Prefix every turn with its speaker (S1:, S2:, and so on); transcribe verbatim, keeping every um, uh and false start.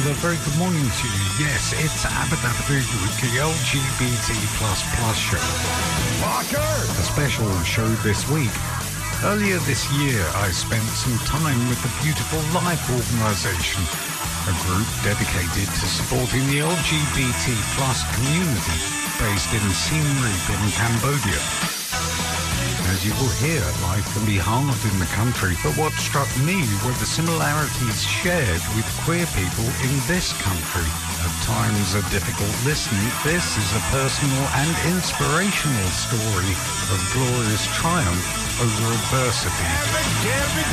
S1: a very good morning to you. Yes, it's Abadabadoo with the L G B T plus plus show.
S2: Walker!
S1: A special show this week. Earlier this year, I spent some time with the Beautiful Life organisation, a group dedicated to supporting the L G B T plus community based in Siem Reap in Cambodia. As you will hear, life can be hard in the country, but what struck me were the similarities shared with queer people in this country. At times a difficult listen, this is a personal and inspirational story of glorious triumph over adversity.